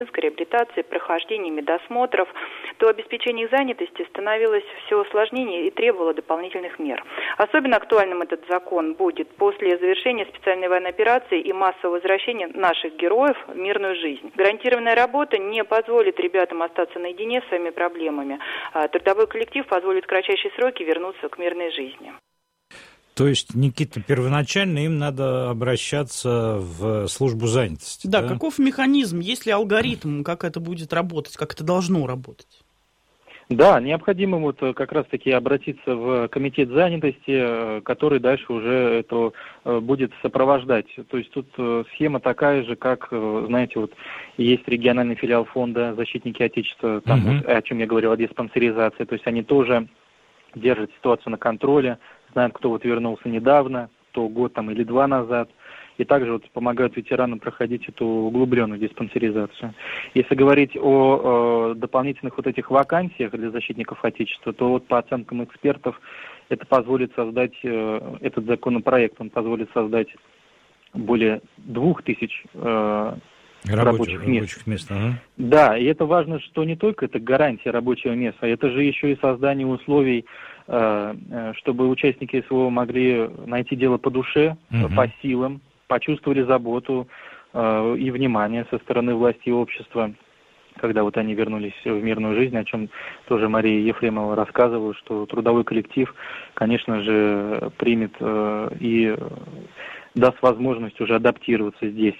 реабилитации, прохождения медосмотров, то обеспечение их занятости становилось все сложнее и требовало дополнительных мер. Особенно актуальным этот закон будет после завершения специальной военной операции и массового возвращения наших героев в мирную жизнь. Гарантированная работа не позволит ребятам остаться наедине с своими проблемами. Трудовой коллектив позволит в кратчайшие сроки вернуться к мирной жизни. То есть, Никита, первоначально им надо обращаться в службу занятости. Да, каков механизм, есть ли алгоритм, как это будет работать, как это должно работать? Да, необходимо вот как раз-таки обратиться в комитет занятости, который дальше уже это будет сопровождать. То есть тут схема такая же, как, знаете, вот есть региональный филиал фонда «Защитники Отечества», там вот, о чем я говорил, о диспансеризации. То есть они тоже держат ситуацию на контроле, знают, кто вот вернулся недавно, кто год там или 2 назад. И также вот помогают ветеранам проходить эту углубленную диспансеризацию. Если говорить о дополнительных вот этих вакансиях для защитников Отечества, то вот по оценкам экспертов это позволит создать, этот законопроект, он позволит создать более 2000 рабочих мест. Ага. Да, и это важно, что не только это гарантия рабочего места, это же еще и создание условий, чтобы участники СВО могли найти дело по душе, по силам, почувствовали заботу и внимание со стороны власти и общества, когда вот они вернулись в мирную жизнь, о чем тоже Мария Ефремова рассказывала, что трудовой коллектив, конечно же, примет и даст возможность уже адаптироваться здесь.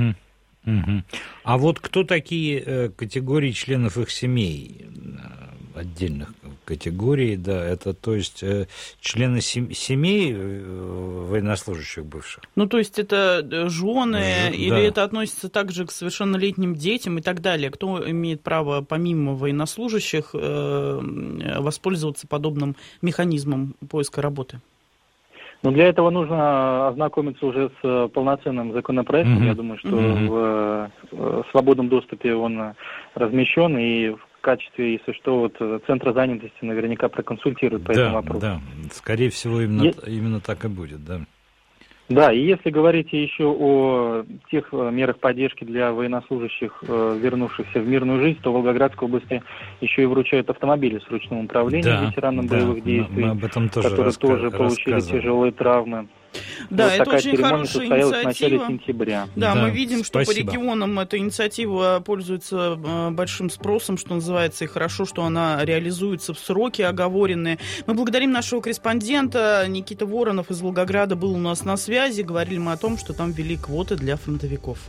А вот кто такие категории членов их семей? Отдельных категорий, да, это, то есть, члены семей военнослужащих бывших? Ну, то есть, это жены, или да. Это относится также к совершеннолетним детям и так далее? Кто имеет право, помимо военнослужащих, воспользоваться подобным механизмом поиска работы? Ну, для этого нужно ознакомиться уже с полноценным законопроектом. Я думаю, что в свободном доступе он размещен, и в качестве, если что, вот Центра занятости наверняка проконсультируют по этому вопросу. Да, скорее всего, именно так и будет, да. Да, и если говорить еще о тех мерах поддержки для военнослужащих, вернувшихся в мирную жизнь, то в Волгоградской области еще и вручают автомобили с ручным управлением ветеранам боевых действий, мы об этом тоже которые тоже получили тяжелые травмы. Да, вот это очень хорошая инициатива. В начале сентября. Да, мы видим, что по регионам эта инициатива пользуется большим спросом, что называется, и хорошо, что она реализуется в сроки оговоренные. Мы благодарим нашего корреспондента. Никита Воронов из Волгограда был у нас на связи. Говорили мы о том, что там ввели квоты для фронтовиков.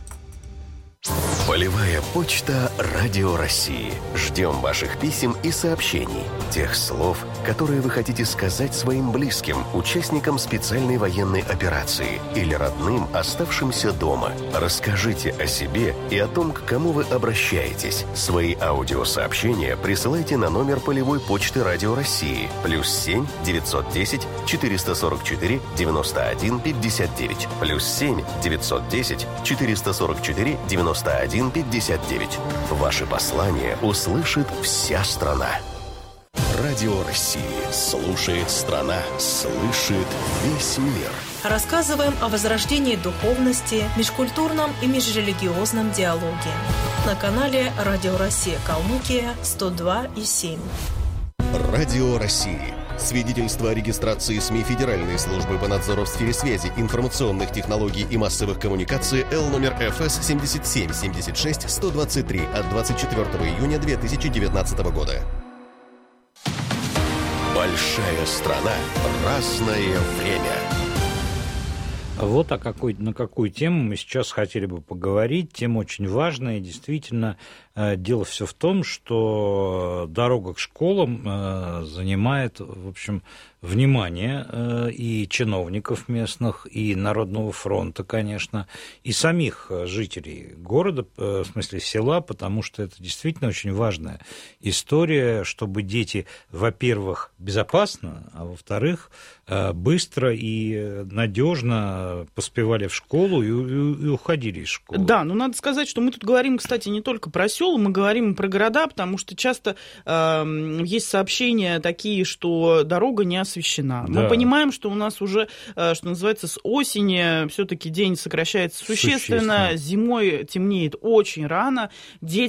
Полевая почта «Радио России». Ждем ваших писем и сообщений, тех слов, которые вы хотите сказать своим близким, участникам специальной военной операции или родным, оставшимся дома. Расскажите о себе и о том, к кому вы обращаетесь. Свои аудиосообщения присылайте на номер полевой почты «Радио России» +7 910 444 91 59 +7 910 444 91 59. Ваши послания услышит вся страна. Радио России. Слушает страна. Слышит весь мир. Рассказываем о возрождении духовности, межкультурном и межрелигиозном диалоге. На канале Радио Россия Калмыкия 102,7. Радио России. Свидетельство о регистрации СМИ Федеральной службы по надзору в сфере связи, информационных технологий и массовых коммуникаций Л номер ФС 7776 123 от 24 июня 2019 года. Большая страна. Разное время. Вот на какую тему мы сейчас хотели бы поговорить. Тема очень важная. Действительно, дело все в том, что дорога к школам занимает, в общем, внимание и чиновников местных, и Народного фронта, конечно, и самих жителей города, в смысле села, потому что это действительно очень важная история, чтобы дети, во-первых, безопасно, а во-вторых, быстро и надежно поспевали в школу и уходили из школы. Да, но надо сказать, что мы тут говорим, кстати, не только про села, мы говорим про города, потому что часто есть сообщения такие, что дорога не освещена. Да. Мы понимаем, что у нас уже, что называется, с осени все-таки день сокращается существенно. Зимой темнеет очень рано. Дети